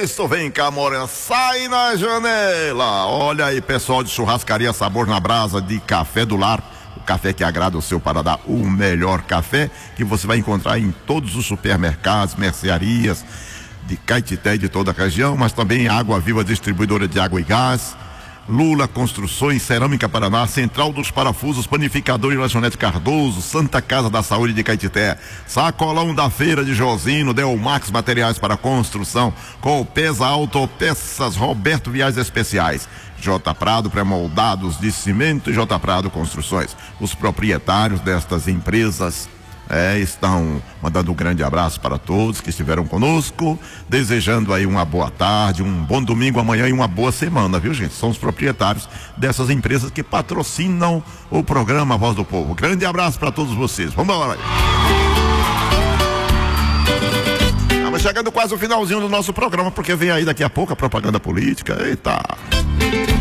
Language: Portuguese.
Isso, vem cá, Morena, sai na janela. Olha aí, pessoal de Churrascaria Sabor na Brasa de Café do Lar. O café que agrada o seu paladar, o melhor café que você vai encontrar em todos os supermercados, mercearias de Caetité e de toda a região, mas também Água Viva, distribuidora de água e gás, Lula Construções, Cerâmica Paraná, Central dos Parafusos, Panificador e Lanchonete Cardoso, Santa Casa da Saúde de Caetité, Sacolão da Feira de Josino, Delmax Materiais para Construção, Colpesa Autopeças, Roberto Viagens Especiais, J Prado Pré-Moldados de Cimento e J Prado Construções. Os proprietários destas empresas estão mandando um grande abraço para todos que estiveram conosco, desejando aí uma boa tarde, um bom domingo amanhã e uma boa semana, viu, gente? São os proprietários dessas empresas que patrocinam o programa Voz do Povo. Grande abraço para todos vocês. Vamos embora. Estamos chegando quase o finalzinho do nosso programa, porque vem aí daqui a pouco a propaganda política. Eita!